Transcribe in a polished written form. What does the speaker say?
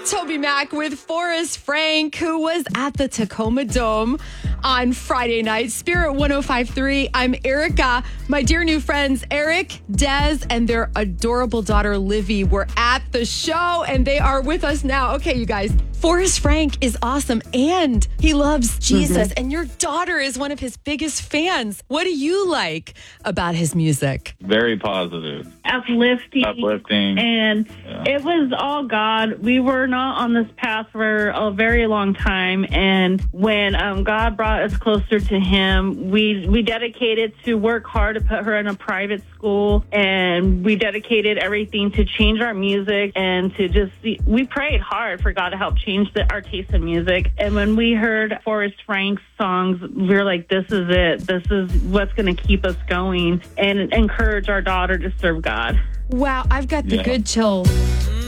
Toby Mac with Forrest Frank, who was at the Tacoma Dome on Friday night. Spirit 105.3. I'm Erica. My dear new friends, Eric, Des, and their adorable daughter, Livy, were at the show, and they are with us now. Okay, you guys, Forrest Frank is awesome, and he loves Jesus, and your daughter is one of his biggest fans. What do you like about his music? Very positive. Uplifting. And it was all God. We were not on this path for a very long time. And when God brought us closer to him, we dedicated to work hard to put her in a private school. And we dedicated everything to change our music and to just, we prayed hard for God to help change our taste in music. And when we heard Forrest Frank's songs, we were like, this is it. This is what's going to keep us going and encourage our daughter to serve God. Wow, I've got the good chills.